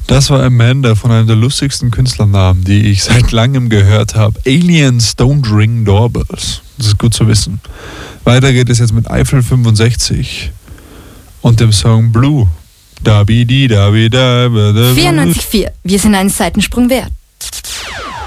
Das war Amanda von einem der lustigsten Künstlernamen, die ich seit langem gehört habe. Aliens Don't Ring Doorbells. Das ist gut zu wissen. Weiter geht es jetzt mit Eiffel 65 und dem Song Blue. 94,4. Wir sind einen Seitensprung wert.